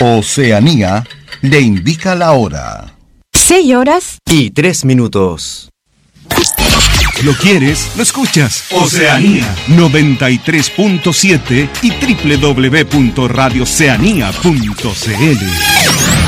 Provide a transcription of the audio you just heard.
Oceanía le indica la hora. 6:03. ¿Lo quieres? ¿Lo escuchas? Oceanía 93.7 y www.radioceanía.cl.